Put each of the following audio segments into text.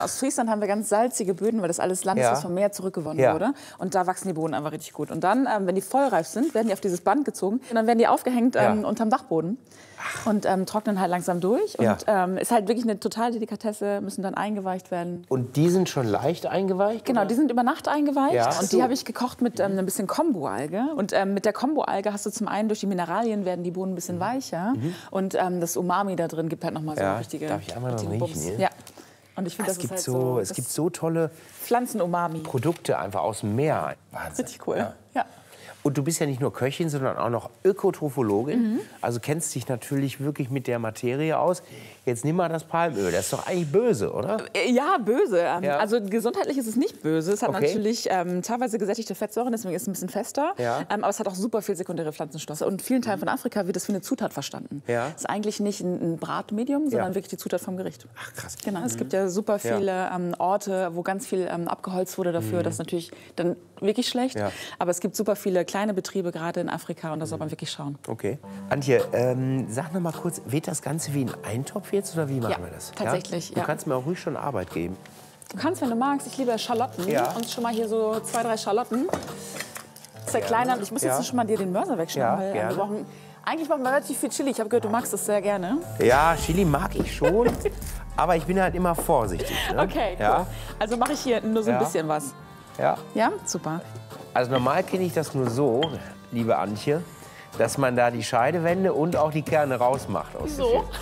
Aus Friesland haben wir ganz salzige Böden, weil das alles Land ist, das vom Meer zurückgewonnen wurde. Und da wachsen die Bohnen einfach richtig gut. Und dann, wenn die vollreif sind, werden die auf dieses Band gezogen und dann werden die aufgehängt unterm Dachboden und trocknen halt langsam durch. Und ist halt wirklich eine totale Delikatesse, müssen dann eingeweicht werden. Und die sind schon leicht eingeweicht? Genau, oder? die sind über Nacht eingeweicht. Ja. Und die habe ich gekocht mit ein bisschen Kombu-Alge. Und mit der Kombu-Alge hast du zum einen durch die Mineralien werden die Bohnen ein bisschen weicher. Und das Umami da drin gibt halt noch mal so richtige. Darf ich einmal noch riechen? Ja. Und ich finde, es gibt so tolle Pflanzen-Umami. Produkte einfach aus dem Meer. Wahnsinn. Richtig cool. Ja. Und du bist ja nicht nur Köchin, sondern auch noch Ökotrophologin. Also kennst dich natürlich wirklich mit der Materie aus. Jetzt nimm mal das Palmöl. Das ist doch eigentlich böse, oder? Ja, böse. Also gesundheitlich ist es nicht böse. Es hat natürlich teilweise gesättigte Fettsäuren, deswegen ist es ein bisschen fester. Aber es hat auch super viel sekundäre Pflanzenstoffe. Und in vielen Teilen von Afrika wird das wie eine Zutat verstanden. Es ist eigentlich nicht ein Bratmedium, sondern wirklich die Zutat vom Gericht. Ach, krass. Genau, es gibt ja super viele Orte, wo ganz viel abgeholzt wurde dafür. Das ist natürlich dann wirklich schlecht. Aber es gibt super viele kleine Betriebe, gerade in Afrika. Und da soll man wirklich schauen. Okay. Antje, sag noch mal kurz, wird das Ganze wie ein Eintopf jetzt oder wie machen wir das? Tatsächlich, Du kannst mir auch ruhig schon Arbeit geben. Du kannst, wenn du magst, ich liebe Schalotten. Und schon mal hier so 2, 3 Schalotten. Zerkleinern. Ich muss jetzt schon mal dir den Mörser wegschneiden. Weil eigentlich brauchen wir relativ viel Chili. Ich habe gehört, du magst das sehr gerne. Ja, Chili mag ich schon. Aber ich bin halt immer vorsichtig. Ne? Okay, cool. Also mache ich hier nur so ein bisschen was. Ja, super. Also normal kenne ich das nur so, liebe Antje, dass man da die Scheidewände und auch die Kerne rausmacht aus der Chili.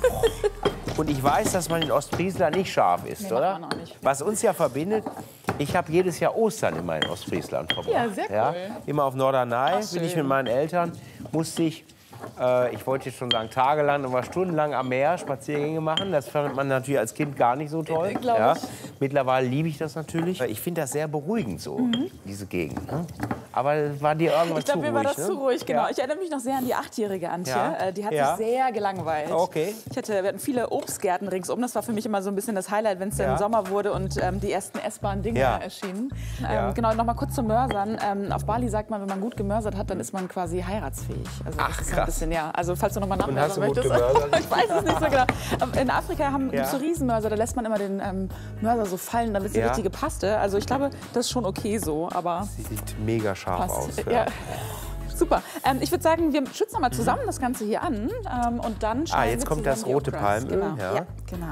Und ich weiß, dass man in Ostfriesland nicht scharf ist, oder? Macht man auch nicht. Was uns ja verbindet, ich habe jedes Jahr Ostern immer in Ostfriesland verbracht. Ja, sehr cool. Immer auf Norderney bin ich mit meinen Eltern, musste ich wollte jetzt schon sagen tagelang, aber stundenlang am Meer Spaziergänge machen. Das fand man natürlich als Kind gar nicht so toll. Mittlerweile liebe ich das natürlich. Ich finde das sehr beruhigend so, diese Gegend. Ne? Aber war dir irgendwann zu ruhig? Ich glaube, mir war das zu ruhig, genau. Ich erinnere mich noch sehr an die 8-jährige Antje. Die hat sich sehr gelangweilt. Okay. Wir hatten viele Obstgärten ringsum. Das war für mich immer so ein bisschen das Highlight, wenn es dann Sommer wurde und die ersten essbaren Dinge erschienen. Genau, noch mal kurz zum Mörsern. Auf Bali sagt man, wenn man gut gemörsert hat, dann ist man quasi heiratsfähig. Also das ist ein bisschen, also falls du noch mal nachmörsern möchtest. Ich weiß es nicht so genau. In Afrika haben so Riesenmörser, da lässt man immer den Mörser so fallen, dann wird die richtige Paste. Also ich glaube, das ist schon okay so, aber sieht mega scharf aus. Super. Ich würde sagen, wir schützen noch mal zusammen das Ganze hier an und dann jetzt kommt das rote Palmöl. Genau.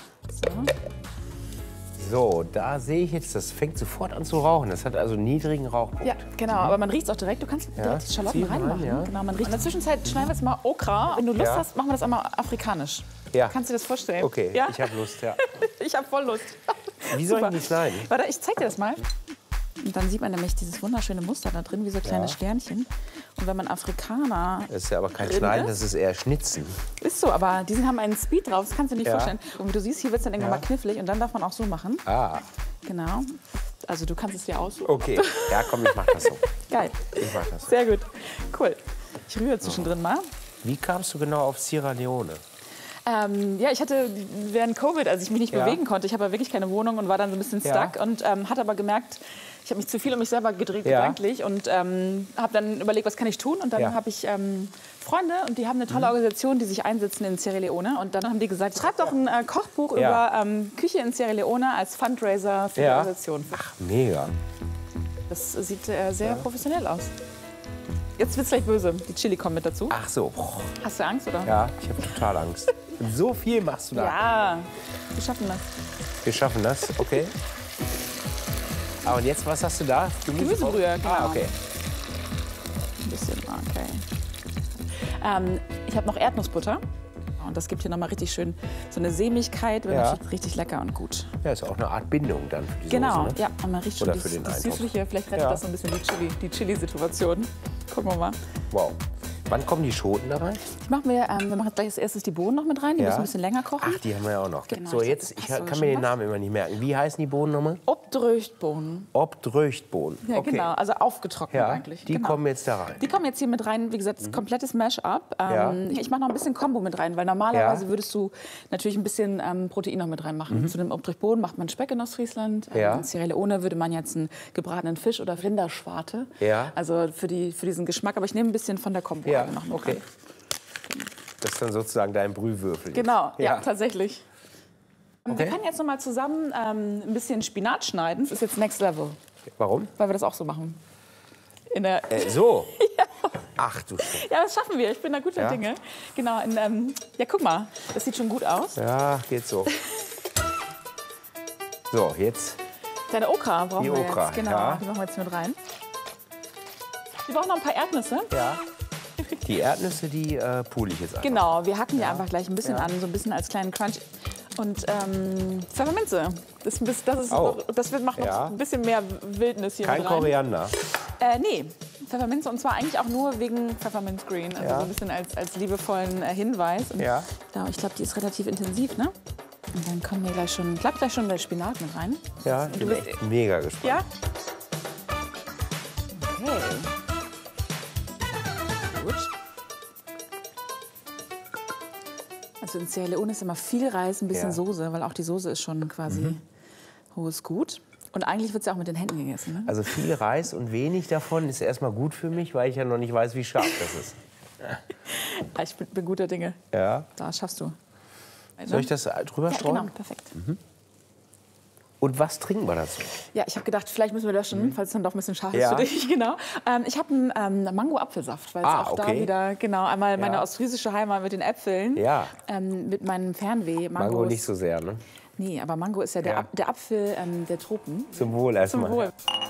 So, da sehe ich jetzt, das fängt sofort an zu rauchen. Das hat also einen niedrigen Rauchpunkt. Ja, genau, aber man riecht es auch direkt. Du kannst direkt die Schalotten reinmachen. Genau, man riecht. In der Zwischenzeit schneiden wir jetzt mal Okra. Wenn du Lust hast, machen wir das einmal afrikanisch. Kannst du dir das vorstellen? Okay, ich habe Lust, Ich habe voll Lust. Wie soll ich die schneiden? Warte, ich zeig dir das mal. Und dann sieht man nämlich dieses wunderschöne Muster da drin, wie so kleine Sternchen. Und wenn man Afrikaner... Das ist ja aber kein Schneiden, das ist eher Schnitzen. Ist so, aber die haben einen Speed drauf, das kannst du dir nicht vorstellen. Und wie du siehst, hier wird es dann irgendwann mal knifflig und dann darf man auch so machen. Genau. Also du kannst es dir aussuchen. Okay, ja komm, ich mach das so. Geil. Ich mach das so. Sehr gut. Cool. Ich rühre zwischendrin mal. Wie kamst du genau auf Sierra Leone? Ich hatte während Covid, als ich mich nicht bewegen konnte, ich habe ja wirklich keine Wohnung und war dann so ein bisschen stuck und hatte aber gemerkt, ich habe mich zu viel um mich selber gedreht gedanklich und habe dann überlegt, was kann ich tun und dann habe ich Freunde und die haben eine tolle Organisation, die sich einsetzen in Sierra Leone und dann haben die gesagt, schreib doch ein Kochbuch über Küche in Sierra Leone als Fundraiser für die Organisation. Ach, mega. Das sieht sehr professionell aus. Jetzt wird's gleich böse. Die Chili kommen mit dazu. Ach so. Hast du Angst, oder? Ja, ich habe total Angst. So viel machst du da. Ja, wir schaffen das. Wir schaffen das, okay. Und jetzt, was hast du da? Gemüsebrühe, genau. Okay. Ein bisschen, okay. Ich habe noch Erdnussbutter. Und das gibt hier nochmal richtig schön so eine Sämigkeit, wird richtig lecker und gut. Ja, ist auch eine Art Bindung dann für die Genau, Soße, ne? und man riecht schon das Süßliche. Vielleicht rettet das so ein bisschen die Chili-Situation. Gucken wir mal. Wow. Wann kommen die Schoten da rein? Wir machen jetzt gleich als erstes die Bohnen noch mit rein. Die müssen ein bisschen länger kochen. Ach, die haben wir ja auch noch. Genau, so, jetzt, ich kann mir den Namen immer nicht merken. Wie heißen die Bohnen nochmal? Obdröchtbohnen. Obdröchtbohnen. Ja, genau. Also aufgetrocknet eigentlich. Die kommen jetzt da rein. Die kommen jetzt hier mit rein. Wie gesagt, komplettes Mash-up. Ich mache noch ein bisschen Kombo mit rein, weil normalerweise würdest du natürlich ein bisschen Protein noch mit reinmachen. Zu dem Obdröchtbohnen macht man Speck in Ostfriesland. In Sierra Leone würde man jetzt einen gebratenen Fisch oder Rinderschwarte. Also für diesen Geschmack. Aber ich nehme ein bisschen von der Kombo noch mit rein. Das ist dann sozusagen dein Brühwürfel. Genau, ja, tatsächlich. Und wir können jetzt noch mal zusammen ein bisschen Spinat schneiden. Das ist jetzt Next Level. Warum? Weil wir das auch so machen. So? Ja. Ach du Scheiße. Ja, das schaffen wir. Ich bin da guter Dinge. Genau. Ja, guck mal. Das sieht schon gut aus. Ja, geht so. So, jetzt. Deine Okra brauchen wir Okra, jetzt. Genau, ja. die machen wir jetzt mit rein. Wir brauchen noch ein paar Erdnüsse. Ja. Die Erdnüsse, die pule ich jetzt einfach. Genau, wir hacken die einfach gleich ein bisschen an, so ein bisschen als kleinen Crunch. Und Pfefferminze. Das macht noch ein bisschen mehr Wildnis hier Kein mit rein. Koriander? Nee, Pfefferminze. Und zwar eigentlich auch nur wegen Pfefferminz Green. Also so ein bisschen als liebevollen Hinweis. Und ich glaube, die ist relativ intensiv, ne? Und dann kommen wir gleich schon der Spinat mit rein. Ja, ich bin echt mega gespannt. Ja? Okay. Gut. Also in Sierra Leone ist immer viel Reis, ein bisschen Soße, weil auch die Soße ist schon quasi hohes Gut. Und eigentlich wird es ja auch mit den Händen gegessen. Ne? Also viel Reis und wenig davon ist erstmal gut für mich, weil ich ja noch nicht weiß, wie scharf das ist. Ich bin guter Dinge. Ja. Da schaffst du. Soll ich das drüber streuen? Ja, genau, perfekt. Und was trinken wir dazu? Ja, ich habe gedacht, vielleicht müssen wir löschen, falls es dann doch ein bisschen scharf ist für dich. Genau. Ich habe einen Mango-Apfelsaft, weil es auch da wieder, einmal meine ostfriesische Heimat mit den Äpfeln, mit meinem Fernweh. Mango nicht so sehr, ne? Nee, aber Mango ist ja der Apfel der Tropen. Zum Wohl erstmal. Zum Wohl.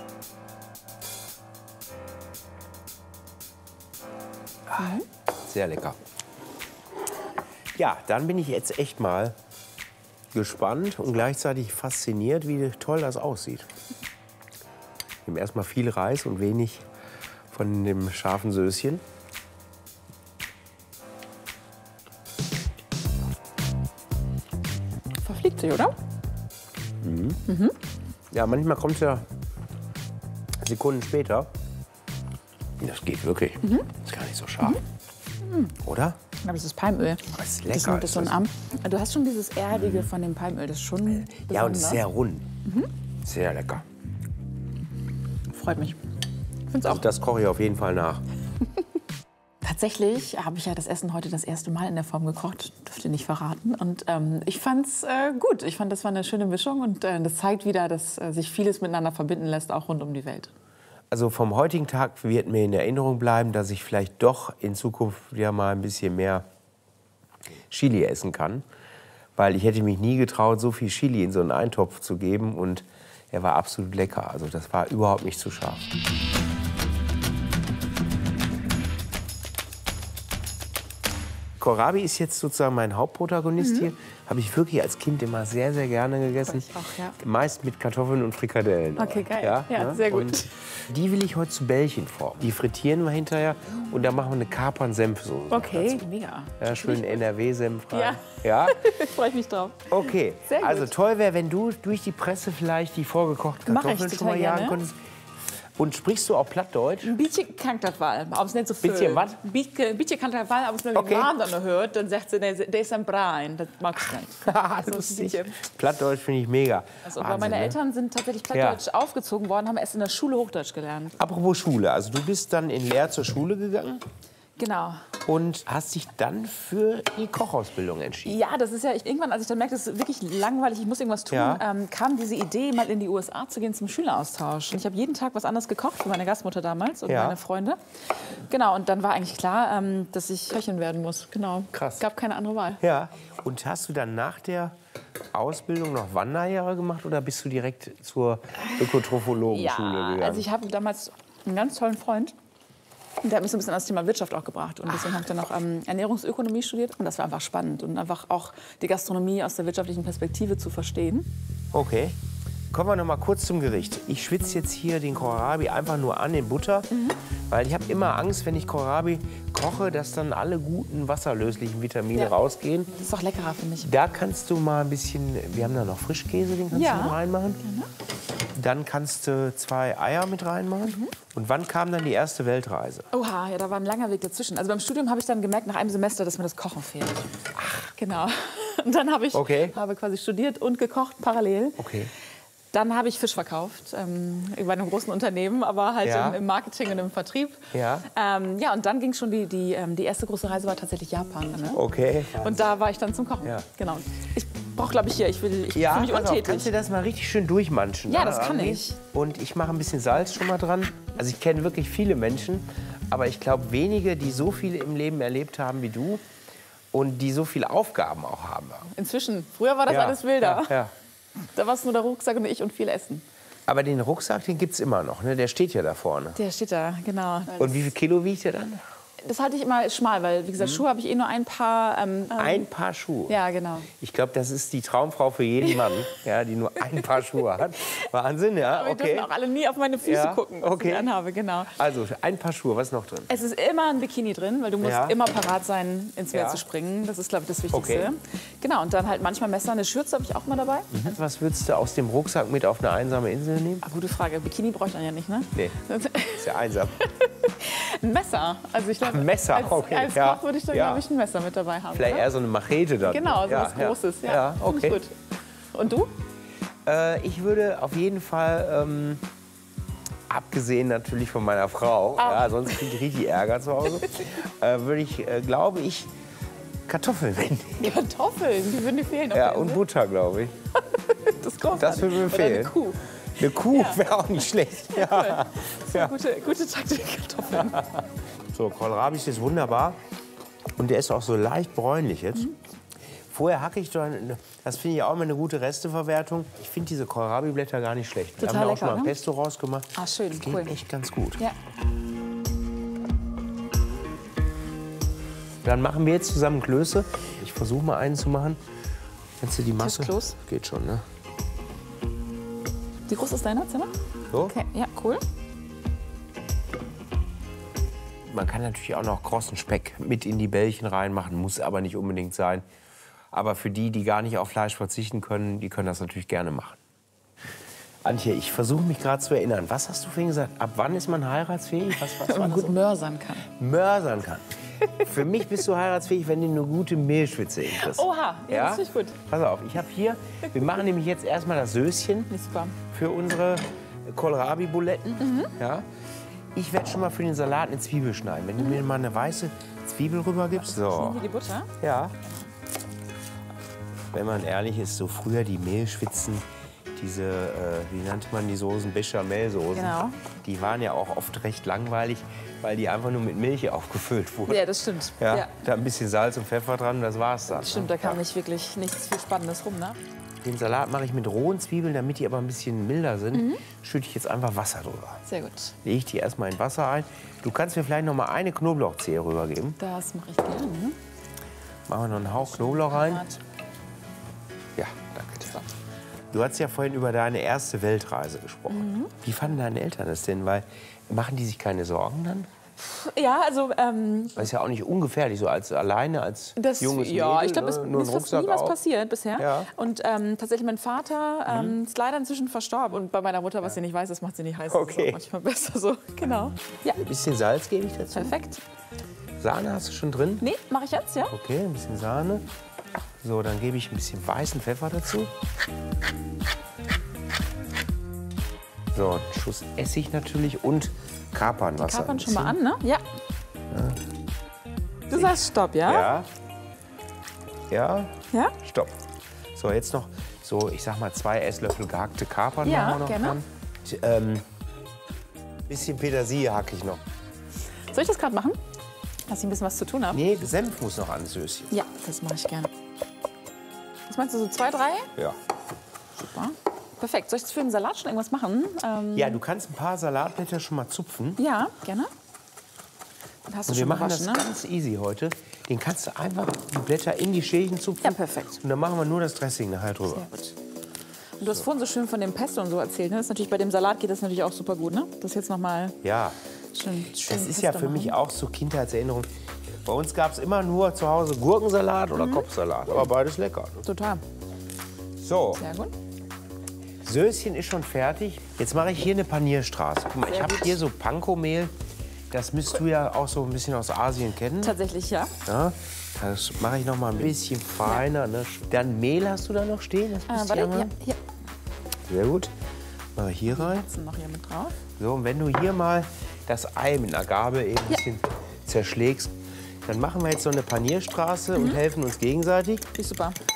Sehr lecker. Ja, dann bin ich jetzt echt mal gespannt und gleichzeitig fasziniert, wie toll das aussieht. Wir haben erstmal viel Reis und wenig von dem scharfen Söschen. Verfliegt sich, oder? Ja, manchmal kommt es ja Sekunden später. Das geht wirklich. Ist gar nicht so scharf. Oder? Aber das ist Palmöl. Das ist lecker. Das ist so ein Du hast schon dieses Erdige von dem Palmöl. Das ist schon Ja, und besonders. sehr rund. Sehr lecker. Freut mich. Ich finde es auch. Also das koche ich auf jeden Fall nach. Tatsächlich habe ich ja das Essen heute das erste Mal in der Form gekocht. Dürfte nicht verraten. Und ich fand es gut. Ich fand, das war eine schöne Mischung. Und das zeigt wieder, dass sich vieles miteinander verbinden lässt, auch rund um die Welt. Also vom heutigen Tag wird mir in Erinnerung bleiben, dass ich vielleicht doch in Zukunft ja mal ein bisschen mehr Chili essen kann. Weil ich hätte mich nie getraut, so viel Chili in so einen Eintopf zu geben. Und er war absolut lecker. Also das war überhaupt nicht zu scharf. Kohlrabi ist jetzt sozusagen mein Hauptprotagonist hier. Habe ich wirklich als Kind immer sehr, sehr gerne gegessen. Ich auch, ja. Meist mit Kartoffeln und Frikadellen. Okay, geil. Ja, ne? sehr gut. Und die will ich heute zu Bällchen formen. Die frittieren wir hinterher und dann machen wir eine Kapern-Senfsoße. Okay, mega. Ja, schön NRW-Senf rein. Ja. Ja? Freue ich mich drauf. Okay, Sehr gut. also toll wäre, wenn du durch die Presse vielleicht die vorgekochten Mach ich Kartoffeln schon total mal jagen gerne. konntest. Und sprichst du auch Plattdeutsch? Ein beetje kan dat wel, aber es nicht so viel. Bisschen was? Ein beetje kan dat wel, aber wenn Okay. man dann hört, dann sagt sie, der ist ein Brain. Das mag ich nicht. Also ein Lustig. bisschen. Plattdeutsch finde ich mega. Also, aber Wahnsinn, meine ne? Eltern sind tatsächlich Plattdeutsch aufgezogen worden, haben erst in der Schule Hochdeutsch gelernt. Apropos Schule, also du bist dann in Leer zur Schule gegangen Genau. und hast dich dann für die Kochausbildung entschieden. Ja, das ist ja, irgendwann, als ich dann merkte, das ist wirklich langweilig, ich muss irgendwas tun, Ja. kam diese Idee, mal in die USA zu gehen zum Schüleraustausch. Und ich habe jeden Tag was anderes gekocht für meine Gastmutter damals und Ja. meine Freunde. Genau, und dann war eigentlich klar, dass ich Köchin werden muss. Genau. Krass. Es gab keine andere Wahl. Ja. Und hast du dann nach der Ausbildung noch Wanderjahre gemacht oder bist du direkt zur Ökotrophologenschule gegangen? Also ich habe damals einen ganz tollen Freund. Und der hat mich so ein bisschen an das Thema Wirtschaft auch gebracht. Und deswegen habe ich dann noch Ernährungsökonomie studiert. Und das war einfach spannend. Und einfach auch die Gastronomie aus der wirtschaftlichen Perspektive zu verstehen. Okay. Kommen wir noch mal kurz zum Gericht. Ich schwitze jetzt hier den Kohlrabi einfach nur an in Butter, weil ich habe immer Angst, wenn ich Kohlrabi koche, dass dann alle guten wasserlöslichen Vitamine rausgehen. Das ist auch leckerer, finde ich. Da kannst du mal ein bisschen, wir haben da noch Frischkäse, den kannst du mit reinmachen. Dann kannst du 2 Eier mit reinmachen. Und wann kam dann die erste Weltreise? Oha, ja, da war ein langer Weg dazwischen. Also beim Studium habe ich dann gemerkt, nach einem Semester, dass mir das Kochen fehlt. Ach. Genau. Und dann habe ich habe quasi studiert und gekocht parallel. Okay. Dann habe ich Fisch verkauft, bei einem großen Unternehmen, aber halt im Marketing und im Vertrieb. Ja. Ja, und dann ging schon die erste große Reise war tatsächlich Japan. Ne? Okay. Und da war ich dann zum Kochen. Ja. Genau. Ich brauche, glaube ich, hier. Ich fühle mich untätig. Kannst du das mal richtig schön durchmanschen? Ja, das kann ich. Und ich mache ein bisschen Salz schon mal dran. Also ich kenne wirklich viele Menschen, aber ich glaube wenige, die so viel im Leben erlebt haben wie du und die so viele Aufgaben auch haben. Inzwischen. Früher war das alles wilder. Ja. Da war es nur der Rucksack und ich und viel Essen. Aber den Rucksack, den gibt es immer noch, ne? Der steht ja da vorne. Der steht da, genau. Und wie viel Kilo wiegt der dann? Das halte ich immer schmal, weil, wie gesagt, Schuhe habe ich nur ein Paar. Ein Paar Schuhe? Ja, genau. Ich glaube, das ist die Traumfrau für jeden Mann, ja, die nur ein Paar Schuhe hat. Wahnsinn, ja, Aber die dürfen auch alle nie auf meine Füße gucken, was ich anhabe, genau. Also, ein Paar Schuhe, was ist noch drin? Es ist immer ein Bikini drin, weil du musst immer parat sein, ins Meer zu springen. Das ist, glaube ich, das Wichtigste. Genau, und dann halt manchmal Messer, eine Schürze habe ich auch mal dabei. Was würdest du aus dem Rucksack mit auf eine einsame Insel nehmen? Gute Frage. Bikini bräuchte man ja nicht, ne? Nee, ist ja einsam. Ein Messer. Also ich glaube, ein Messer, als Koch würde ich da, glaube ich, ein Messer mit dabei haben. Vielleicht eher so eine Machete dann. Genau, so was Großes. Ja, okay. Gut. Und du? Ich würde auf jeden Fall, abgesehen natürlich von meiner Frau, sonst kriege ich richtig Ärger zu Hause, würde ich, glaube ich, Kartoffeln mitnehmen. Kartoffeln, die würden dir fehlen. Ja, und Butter, glaube ich. Das würde mir fehlen. Eine Kuh. Eine Kuh wäre auch nicht schlecht. Ja, cool. Gute Taktik, Kartoffeln. So, Kohlrabi ist wunderbar. Und der ist auch so leicht bräunlich jetzt. Vorher hacke ich das finde ich auch immer eine gute Resteverwertung. Ich finde diese Kohlrabi-Blätter gar nicht schlecht. Wir haben da auch schon mal ein Pesto rausgemacht. Ah, schön, das geht echt ganz gut. Ja. Dann machen wir jetzt zusammen Klöße. Ich versuche mal einen zu machen. Kennst du die Masse? Kloß. Geht schon, ne? Wie groß ist deiner Zimmer? So? Okay, ja, cool. Man kann natürlich auch noch krossen Speck mit in die Bällchen reinmachen, muss aber nicht unbedingt sein. Aber für die, die gar nicht auf Fleisch verzichten können, die können das natürlich gerne machen. Antje, ich versuche mich gerade zu erinnern. Was hast du vorhin gesagt? Ab wann ist man heiratsfähig? Wenn man gut mörsern kann. Mörsern kann. Für mich bist du heiratsfähig, wenn du eine gute Mehlschwitze kriegst. Oha, ja, das finde ich gut. Pass auf, ich habe hier, wir machen nämlich jetzt erstmal das Söschen für unsere Kohlrabi-Buletten. Ja. Ich werde schon mal für den Salat eine Zwiebel schneiden. Wenn du mir mal eine weiße Zwiebel rüber gibst. So. Wie die Butter? Ja. Wenn man ehrlich ist, so früher die Mehlschwitzen, diese, wie nannte man die Soßen, Bechamelsoßen, genau. Die waren ja auch oft recht langweilig, weil die einfach nur mit Milch aufgefüllt wurden. Ja, das stimmt. Ja, da ein bisschen Salz und Pfeffer dran, das war's dann. Das stimmt, da kam nicht wirklich nichts viel Spannendes rum, ne? Den Salat mache ich mit rohen Zwiebeln, damit die aber ein bisschen milder sind. Schütte ich jetzt einfach Wasser drüber. Sehr gut. Lege ich die erstmal in Wasser ein. Du kannst mir vielleicht noch mal eine Knoblauchzehe rübergeben. Das mache ich gerne. Machen wir noch einen Hauch Knoblauch rein. Ja, danke dir. Du hast ja vorhin über deine erste Weltreise gesprochen. Wie fanden deine Eltern das denn? Weil, machen die sich keine Sorgen dann? Ja, also... Das ist ja auch nicht ungefährlich, so alleine als junges Mädel. Ja, ich glaube, es nur ist fast nie was passiert bisher. Ja. Und tatsächlich, mein Vater ist leider inzwischen verstorben. Und bei meiner Mutter, was sie nicht weiß, das macht sie nicht heiß. Okay. Das ist auch manchmal besser so. Genau. Ja. Ein bisschen Salz gebe ich dazu. Perfekt. Sahne hast du schon drin? Nee, mache ich jetzt, ja. Okay, ein bisschen Sahne. So, dann gebe ich ein bisschen weißen Pfeffer dazu. So, einen Schuss Essig natürlich und Kapernwasser. Kapern schon mal an, ne? Ja. Du sagst Stopp, ja? Ja. Ja. Ja? Stopp. So, jetzt noch so, ich sag mal 2 Esslöffel gehackte Kapern. Ja, machen wir noch gerne. dran. Bisschen Petersilie hacke ich noch. Soll ich das gerade machen? Dass ich ein bisschen was zu tun habe? Nee, Senf muss noch ans Söschen. Ja, das mache ich gerne. Was meinst du, so 2, 3? Ja. Super. Perfekt. Soll ich jetzt für den Salat schon irgendwas machen? Ja, du kannst ein paar Salatblätter schon mal zupfen. Ja, gerne. Dann hast du Und wir schon machen das gewaschen, ne? ganz easy heute. Den kannst du einfach die Blätter in die Schälchen zupfen. Ja, perfekt. Und dann machen wir nur das Dressing nachher drüber. Sehr gut. Und du hast vorhin so schön von dem Pesto und so erzählt. Ne? Das ist natürlich, bei dem Salat geht das natürlich auch super gut. Ne? Das jetzt noch mal Ja, schön das ist ja für mich auch so Kindheitserinnerung. Bei uns gab es immer nur zu Hause Gurkensalat oder Kopfsalat. Aber beides lecker. Ne? Total. So, Sehr gut. Söschen ist schon fertig. Jetzt mache ich hier eine Panierstraße. Guck mal, ich habe hier so Panko-Mehl. Das müsst du ja auch so ein bisschen aus Asien kennen. Tatsächlich, ja. Ja, das mache ich noch mal ein bisschen feiner. Ne? Dann Mehl hast du da noch stehen? Das müsst ihr Warte, mal. ja, hier. Sehr gut. Mache ich hier rein. Jetzt noch hier mit drauf. So, und wenn du hier mal das Ei mit einer Gabel eben ein bisschen zerschlägst, dann machen wir jetzt so eine Panierstraße und helfen uns gegenseitig. Ist super.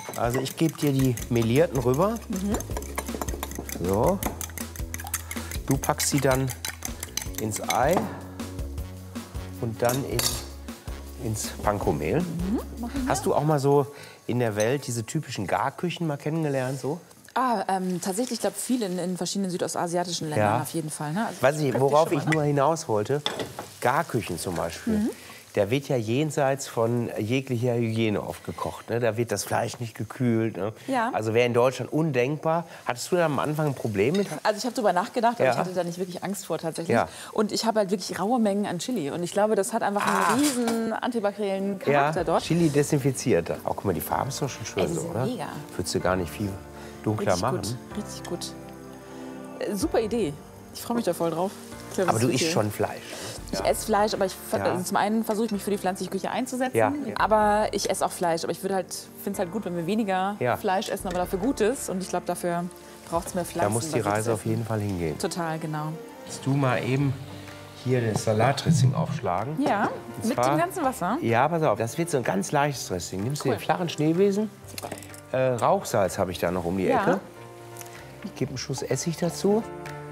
Also ich gebe dir die melierten rüber. So. Du packst sie dann ins Ei und dann ins Panko-Mehl. Hast du auch mal so in der Welt diese typischen Garküchen mal kennengelernt? So? Tatsächlich, ich glaube, viele in verschiedenen südostasiatischen Ländern auf jeden Fall. Ne? Also weiß ich, worauf ich nur hinaus wollte, Garküchen zum Beispiel. Da wird ja jenseits von jeglicher Hygiene oft gekocht. Ne? Da wird das Fleisch nicht gekühlt. Ne? Ja. Also wäre in Deutschland undenkbar. Hattest du da am Anfang ein Problem mit? Also ich habe darüber nachgedacht, aber ich hatte da nicht wirklich Angst vor tatsächlich. Ja. Und ich habe halt wirklich raue Mengen an Chili. Und ich glaube, das hat einfach einen riesen antibakteriellen Charakter dort. Chili desinfiziert. Auch guck mal, die Farbe ist doch schon schön, so, oder? Mega. Würdest du gar nicht viel dunkler machen? Richtig gut. Super Idee. Ich freue mich da voll drauf. Glaub, aber du isst schon Fleisch. Ich esse Fleisch, aber also zum einen versuche ich mich für die pflanzliche Küche einzusetzen. Aber ich esse auch Fleisch. Aber ich finde es halt gut, wenn wir weniger Fleisch essen, aber dafür Gutes. Und ich glaube, dafür braucht es mehr Pflanzen. Da muss die Reise auf jeden Fall hingehen. Total, genau. Willst du mal eben hier das Salatdressing aufschlagen? Ja, mit dem ganzen Wasser. Ja, pass auf, das wird so ein ganz leichtes Dressing. Nimmst du den flachen Schneebesen. Rauchsalz habe ich da noch um die Ecke. Ich gebe einen Schuss Essig dazu.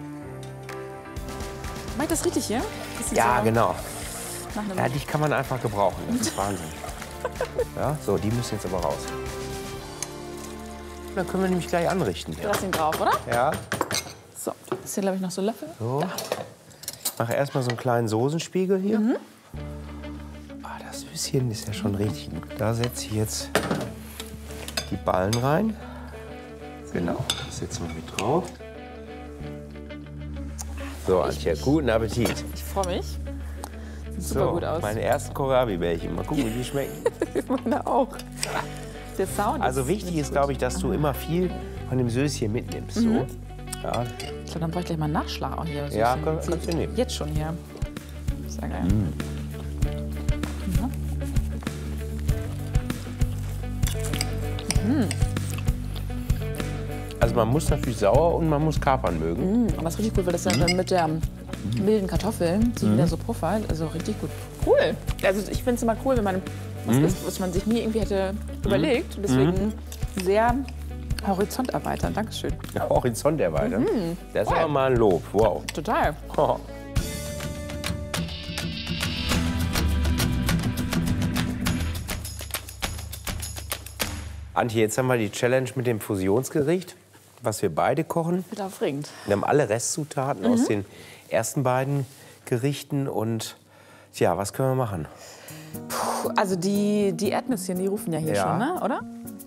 Mach ich das richtig hier? Ja, genau. Ja, dich kann man einfach gebrauchen. Das ist Wahnsinn. Ja, so, die müssen jetzt aber raus. Dann können wir nämlich gleich anrichten. Dressing drauf, oder? Ja. So, das ist hier, glaube ich, noch so Löffel. So. Ich mache erstmal so einen kleinen Soßenspiegel hier. Das Süßchen ist ja schon richtig gut. Da setze ich jetzt die Ballen rein. Genau, das setzen wir mit drauf. So, Antje, guten Appetit. Ich freue mich. Sieht super gut aus. Meine ersten Kohlrabi-Bällchen. Mal gucken, wie die schmecken. Meine auch. Der Sound also wichtig ist, glaube ich, dass du immer viel von dem Söschen mitnimmst. So. Ja. Ich glaube, dann brauche ich gleich mal einen Nachschlag auch hier. Ja, kannst du nehmen. Jetzt schon hier. Sehr geil. Also man muss natürlich sauer und man muss Kapern mögen. Aber das ist richtig gut, weil das dann mit der milden Kartoffeln sich wieder so puffert. Also richtig gut. Cool. Also ich finde es immer cool, wenn man was isst, was man sich nie irgendwie hätte überlegt. Und deswegen sehr Horizont erweitern. Dankeschön. Ja, Horizont erweitern. Das ist aber mal ein Lob. Wow. Total. Antje, jetzt haben wir die Challenge mit dem Fusionsgericht, was wir beide kochen. Wird aufregend. Wir haben alle Restzutaten aus den ersten beiden Gerichten. Und tja, was können wir machen? Puh, also die Erdnüsschen, die rufen ja hier schon, ne? Oder?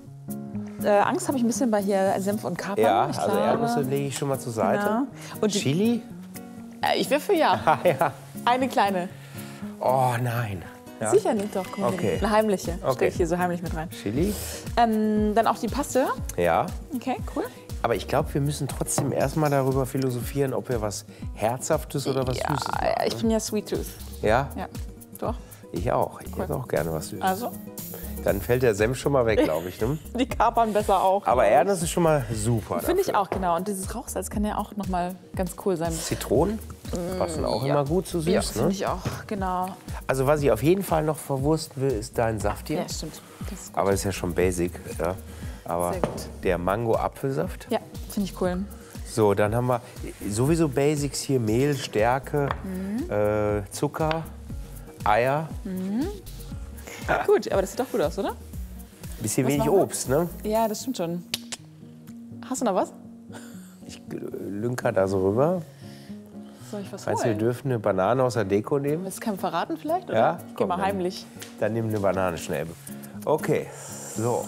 Angst habe ich ein bisschen bei hier Senf und Kapern. Ja, also Erdnüsse lege ich schon mal zur Seite. Ja. Und Chili? Ich wäre für ja. Ja. Eine kleine. Oh nein. Ja. Sicher nicht, doch. Okay. Eine heimliche. Okay. Stelle ich hier so heimlich mit rein. Chili? Dann auch die Paste. Ja. Okay, cool. Aber ich glaube, wir müssen trotzdem erstmal darüber philosophieren, ob wir was Herzhaftes oder was Süßes machen. Ja, ich bin ja Sweet Tooth. Ja? Ja, doch. Ich auch. Ich esse auch gerne was Süßes. Also? Dann fällt der Senf schon mal weg, glaube ich. Ne? Die Kapern besser auch. Aber Erdnuss ist schon mal super. Finde ich auch, genau. Und dieses Rauchsalz kann ja auch noch mal ganz cool sein. Zitronen passen auch immer gut zu süß. Ja, ne? finde ich auch, genau. Also was ich auf jeden Fall noch verwursten will, ist dein Saft hier. Ja, stimmt. Das ist gut. Aber das ist ja schon basic. Ja. Aber Sehr gut. der Mango-Apfelsaft. Ja, finde ich cool. So, dann haben wir sowieso Basics hier. Mehl, Stärke, Zucker, Eier. Gut, aber das sieht doch gut aus, oder? Bisschen Was wenig machen wir? Obst, ne? Ja, das stimmt schon. Hast du noch was? Ich lünker da so rüber. Soll ich was Meinst du, wir holen? dürfen eine Banane aus der Deko nehmen? Willst du keinem verraten vielleicht? Oder? Ja? Geh Komm, mal dann- heimlich. Dann nimm eine Banane schnell. Okay, so.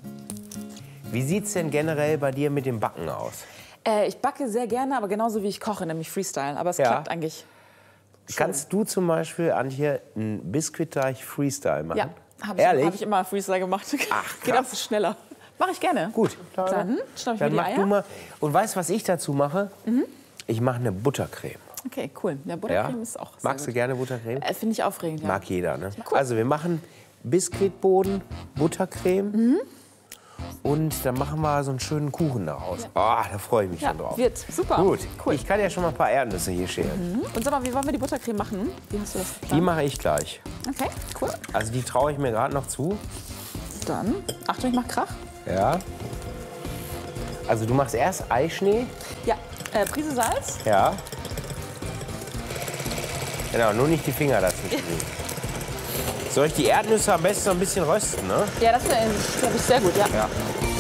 Wie sieht's denn generell bei dir mit dem Backen aus? Ich backe sehr gerne, aber genauso wie ich koche, nämlich Freestyle. Aber es Ja. klappt eigentlich. Kannst du zum Beispiel, Antje, einen Biskuitteig Freestyle machen? Ja, habe Ehrlich? ich immer Freestyle gemacht. Ach, Geht krass. auch schneller. Mache ich gerne. Gut. Dann schnapp ich mir Dann die mach Eier. du mal. Und weißt du, was ich dazu mache? Ich mache eine Buttercreme. Okay, cool. Ja, Buttercreme ist auch sehr Magst du gut. gerne Buttercreme? Finde ich aufregend, ja. Mag jeder, ne? Cool. Also wir machen Biskuitboden, Buttercreme und dann machen wir so einen schönen Kuchen daraus. Oh, da freue ich mich Ja, schon drauf. wird super. Gut, Cool. ich kann ja schon mal ein paar Erdnüsse hier schälen. Und sag mal, wie wollen wir die Buttercreme machen? Wie hast du das Die geplant? mache ich gleich. Okay, cool. Also die traue ich mir gerade noch zu. Dann, Achtung, ich mach Krach. Ja. Also du machst erst Eischnee? Ja, Prise Salz. Ja. Genau, nur nicht die Finger dazwischen. Soll ich die Erdnüsse am besten noch ein bisschen rösten, ne? Ja, das wäre, glaube ich, sehr gut, ja. Ja.